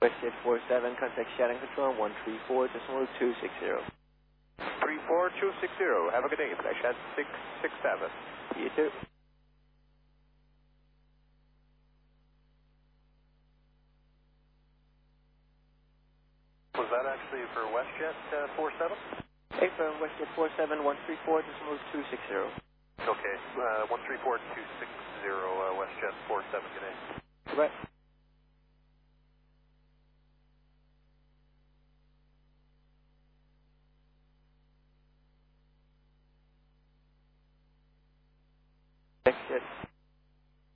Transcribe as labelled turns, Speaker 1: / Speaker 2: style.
Speaker 1: WestJet 47, contact Shannon Control 134.260.
Speaker 2: 34260, have a good day, Flash at 667.
Speaker 1: You too.
Speaker 2: Was that actually for WestJet 47?
Speaker 1: Hey, from WestJet 47, 134.260.
Speaker 2: Okay, 134.260, WestJet 47, good day.
Speaker 1: Goodbye.